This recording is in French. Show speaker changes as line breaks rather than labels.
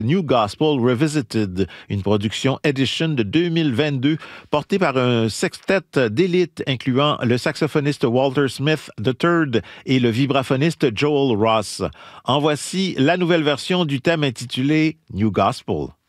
New Gospel Revisited, une production Edition de 2022 portée par un sextet d'élite incluant le saxophoniste Walter Smith III et le vibraphoniste Joel Ross. En voici la nouvelle version du thème intitulé New Gospel.